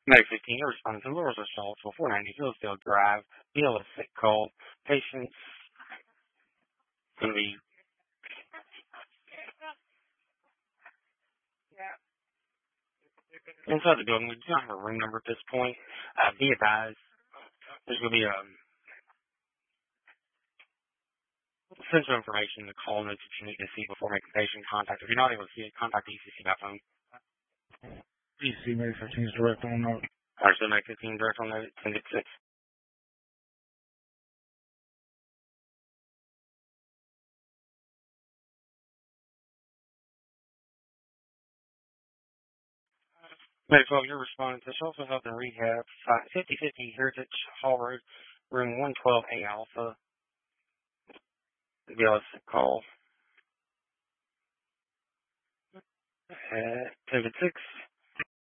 May 15, you're responding to Laura's assault to 490 Hillsdale Drive, BLS sick call. Patients can be inside the building. We do not have a room number at this point. Be advised, there's going to be essential information in the call notes that you need to see before making patient contact. If you're not able to see it, contact ECC by phone. ECC May 15's direct on note. Understood, May 15 direct on note, 10-6. May 12, you're responding to Social Health and Rehab, 5050 Heritage Hall Road, room 112A Alpha. BLS call. 10-6.